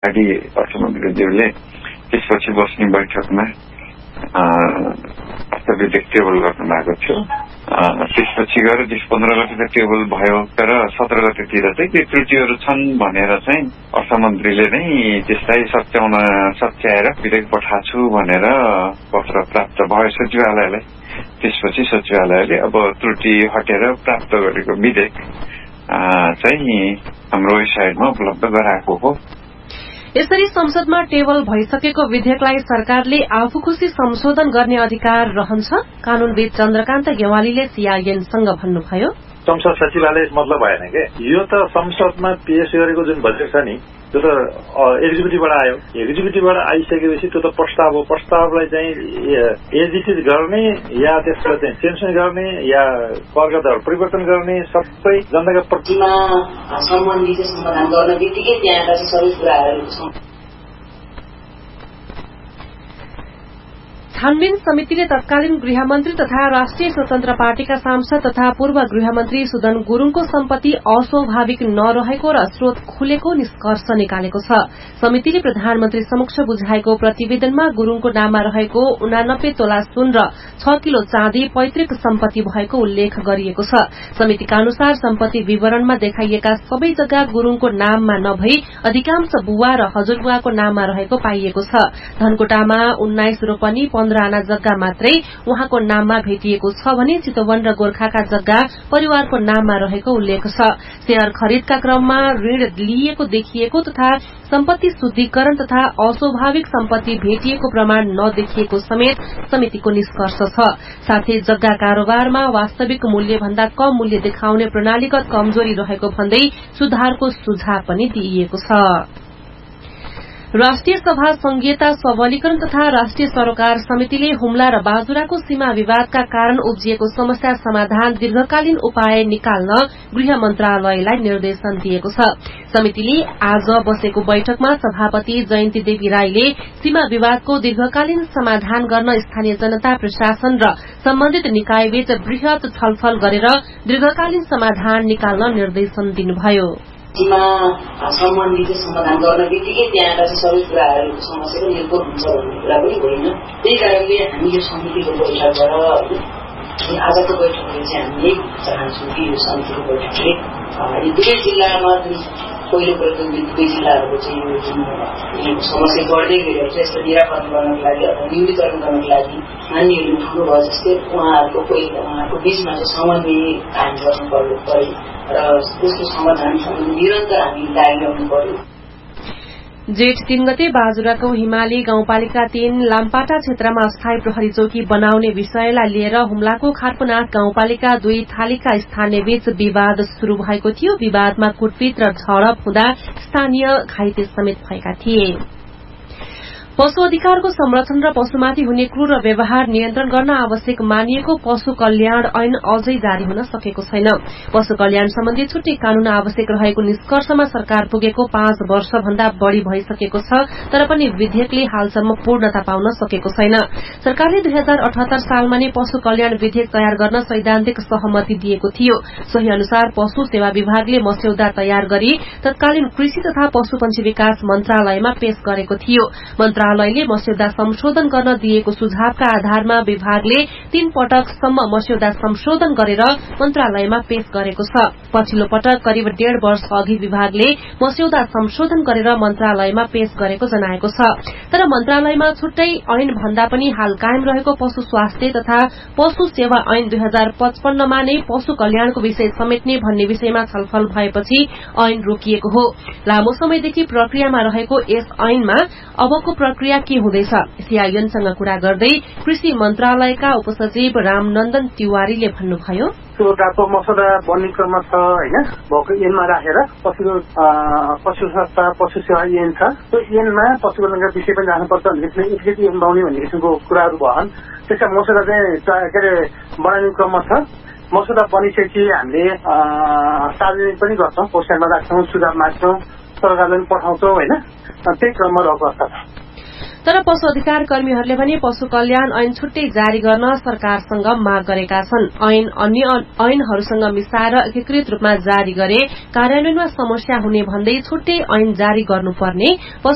Party अर्थमन्त्रीज्यूले त्यसपछि बस्ने बैठकमा अर्थविधेयक टेबल गर्नु भएको थियो। त्यसपछि गएर 15 गते टेबल भयो, तर 17 गतेतिर चाहिँ के त्रुटिहरू छन् भनेर चाहिँ अर्थमन्त्रीले नै त्यसलाई सच्याएर विधेयक पठाछु भनेर पत्र प्राप्त भयो सचिवालयलाई। त्यसपछि सचिवालयले अब त्रुटि हटेर प्राप्त गरेको विधेयक चाहिँ हाम्रो वेबसाइटमा उपलब्ध गराएको हो। यसरी संसदमा टेबल भइसकेको विधेयकलाई सरकारले आफू खुशी संशोधन गर्ने अधिकार रहन्छ, कानूनविद चन्द्रकान्त गेवालीले सीआईएनसँग भन्नुभयो। संसद सचिवालय मतलब भएन के, यो त संसदमा पेश गरेको जुन बजेट छ नि त्यो त एक्जिक्युटिभबाट आयो। एक्जिक्युटिभबाट आइसकेपछि त्यो त प्रस्ताव हो। प्रस्तावलाई चाहिँ एडिट गर्ने या त्यसलाई चाहिँ चेन्ज गर्ने या करका दर परिवर्तन गर्ने सबै जनताका प्रतिमा सम्बन्धी समाधान गर्न बित्तिकै त्यहाँका सबै कुराहरू छानबिन समितिले तत्कालीन गृहमन्त्री तथा राष्ट्रिय स्वतन्त्र पार्टीका सांसद तथा पूर्व गृहमन्त्री सुदन गुरूङको सम्पत्ति अस्वाभाविक नरहेको र स्रोत खुलेको निष्कर्ष निकालेको छ। समितिले प्रधानमन्त्री समक्ष बुझाएको प्रतिवेदनमा गुरूङको नाममा रहेको 89 तोला सुन र 6 किलो चाँदी पैतृक सम्पत्ति भएको उल्लेख गरिएको छ। समितिका अनुसार सम्पत्ति विवरणमा देखाइएका सबै जग्गा गुरूङको नाममा नभई अधिकांश बुवा र हजुरबुवाको नाममा रहेको पाइएको छ। धनकोटामा 19 रोपनी 15 आना जग्गा मात्रै उहाँको नाममा भेटिएको छ भने चितवन र गोर्खाका जग्गा परिवारको नाममा रहेको उल्लेख छ। शेयर खरिदका क्रममा ऋण लिएको देखिएको तथा सम्पत्ति शुद्धिकरण तथा अस्वाभाविक सम्पत्ति भेटिएको प्रमाण नदेखिएको समेत समितिको निष्कर्ष छ। साथै जग्गा कारोबारमा वास्तविक मूल्य भन्दा कम मूल्य देखाउने प्रणालीगत कमजोरी रहेको भन्दै सुधारको सुझाव पनि दिइएको छ। राष्ट्रिय सभा संघीयता सबलीकरण तथा राष्ट्रिय सरोकार समितिले हुम्ला र बाजुराको सीमा विवादका कारण उब्जिएको समस्या समाधान दीर्घकालीन उपाय निकाल्न गृह मन्त्रालयलाई निर्देशन दिएको छ। समितिले आज बसेको बैठकमा सभापति जयन्ती देवी राईले सीमा विवादको दीर्घकालीन समाधान गर्न स्थानीय जनता प्रशासन र सम्बन्धित निकायबीच वृहत छलफल गरेर दीर्घकालीन समाधान निकाल्न निर्देशन दिनुभयो। सीमा सम्बन्धी समाधान गर्न बित्तिकै त्यहाँका सबै कुराहरूको समस्याको निर्भर हुन्छ भन्ने कुरा पनि होइन। त्यही कारणले हामी यो समितिको बैठकबाट आजको बैठकले चाहिँ हामी चाहन्छौँ कि यो समितिको बैठकले यो दुवै जिल्लामा जुन पहिलो दुवै जिल्लाहरूको चाहिँ यो जुन समस्या बढ्दै गइरहेको छ यसलाई निराकरण गर्नको लागि अथवा न्यूनीकरण गर्नको लागि मान्यहरूले उठाउनुभयो जस्तै उहाँहरूको बीचमा चाहिँ समन्वय कायम गर्नु पर्यो र त्यसको समाधान निरन्तर हामी लागिरहनु पर्यो। जेठ 3 गते बाजुराको हिमाली गाउँपालिका 3 लामपाटा क्षेत्रमा अस्थायी प्रहरी चौकी बनाउने विषयलाई लिएर हुम्लाको खारपनाथ गाउँपालिका 2 थालीका स्थानीयबीच विवाद शुरू भएको थियो। विवादमा कुटपिट र झडप हुँदा स्थानीय घाइते समेत भएका थिए। पशु अधिकारको संरक्षण र पशुमाथि हुने क्रूर व्यवहार नियन्त्रण गर्न आवश्यक मानिएको पशु कल्याण ऐन अझै जारी हुन सकेको छैन। पशु कल्याण सम्बन्धी छुट्टै कानून आवश्यक रहेको निष्कर्षमा सरकार पुगेको 5 वर्ष भन्दा बढ़ी भइसकेको छ, तर पनि विधेयकले हालसम्म पूर्णता पाउन सकेको छैन। सरकारले 2078 सालमा नै पशु कल्याण विधेयक तयार गर्न सैद्धान्तिक सहमति दिएको थियो। सोही अनुसार पशु सेवा विभागले मस्यौदा तयार गरी तत्कालीन कृषि तथा पशुपन्छी विकास मन्त्रालयमा पेश गरेको थियो। मन्त्रालयले मस्यौदा संशोधन गर्न दिएको सुझावका आधारमा विभागले 3 पटकसम्म मस्यौदा संशोधन गरेर मन्त्रालयमा पेश गरेको छ। पछिल्लो पटक करिब 1.5 वर्ष अघि विभागले मस्यौदा संशोधन गरेर मन्त्रालयमा पेश गरेको जनाएको छ। तर मन्त्रालयमा छुट्टै ऐन भन्दा पनि हाल कायम रहेको पशु स्वास्थ्य तथा पशु सेवा ऐन 2055 मा नै पशु कल्याणको विषय समेट्ने भन्ने विषयमा छलफल भएपछि ऐन रोकिएको हो। लामो समयदेखि प्रक्रियामा रहेको यस ऐनमा अबको प्रक्रिया के हुँदैछ? सीआईएनसँग कुरा गर्दै कृषि मन्त्रालयका उपसचिव रामनन्दन तिवारीले भन्नुभयो, एउटा मसौदा बन्ने क्रममा छ हैन, भएको ऐनमा राखेर पशु स्वास्थ्य पशु सेवा ऐन छ, त्यो ऐनमा पशुपालनका विषय पनि राख्नुपर्छ भन्ने एकचोटि ऐन बनाउने भन्ने किसिमको कुराहरू भएन। त्यसका मसौदा चाहिँ बनाउने क्रममा छ। मसौदा बनिसकेपछि हामीले सार्वजनिक पनि गर्छौं, पोस्टरमा राख्छौं, सुझाव माग्छौं, सरकारलाई पनि पठाउँछौं हैन, त्यही क्रममा रहेको अवस्था छ। तर पशु अधिकार कर्मीहरूले भने पशु कल्याण ऐन छुट्टै जारी गर्न सरकारसँग माग गरेका छन्। ऐन अन्य ऐनहरूसँग मिसाएर एकीकृत रूपमा जारी गरे कार्यान्वयनमा समस्या हुने भन्दै छुट्टै ऐन जारी गर्नुपर्ने